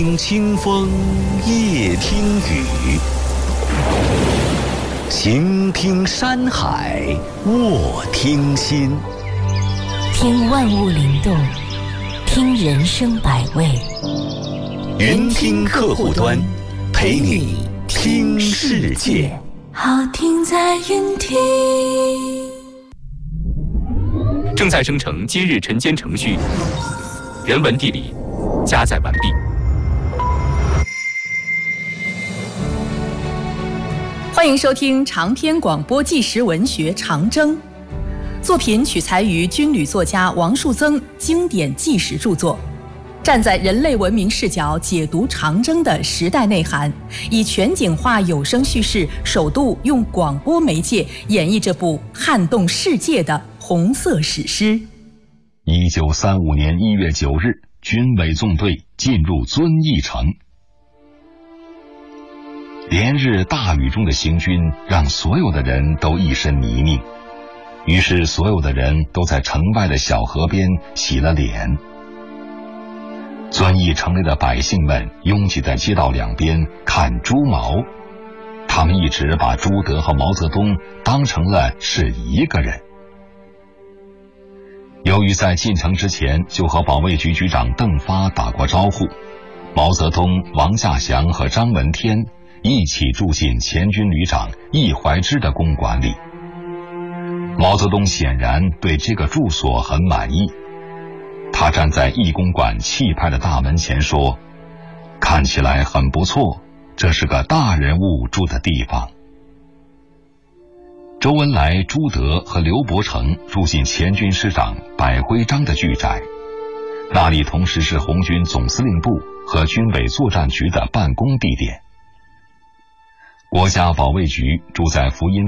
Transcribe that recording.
听清风，夜听雨，行听山海，卧听心。 听万物灵动，听人生百味。 云听客户端，陪你听世界。 好听在云听。 正在生成今日晨间程序，人文地理加载完毕。 欢迎收听长篇广播纪实文学《长征》，作品取材于军旅作家王树增经典纪实著作，站在人类文明视角解读长征的时代内涵，以全景化有声叙事，首度用广播媒介演绎这部撼动世界的红色史诗。 1935年1月9日，军委纵队进入遵义城。连日大雨中的行军让所有的人都一身泥泞，于是所有的人都在城外的小河边洗了脸。遵义城内的百姓们拥挤在街道两边看朱毛，他们一直把朱德和毛泽东当成了是一个人。由于在进城之前就和保卫局局长邓发打过招呼，毛泽东、王稼祥和张闻天一起住进前军旅长易怀之的公馆里。毛泽东显然对这个住所很满意，他站在易公馆气派的大门前说：“看起来很不错，这是个大人物住的地方。”周恩来、朱德和刘伯承住进前军师长百辉章的居宅，那里同时是红军总司令部和军委作战局的办公地点。国家保卫局住在福音